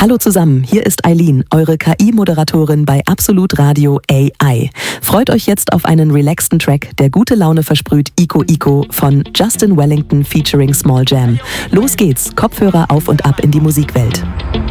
Hallo zusammen, hier ist Eileen, eure KI-Moderatorin bei Absolut Radio AI. Freut euch jetzt auf einen relaxten Track, der gute Laune versprüht, Ico Ico von Justin Wellington featuring Small Jam. Los geht's, Kopfhörer auf und ab in die Musikwelt.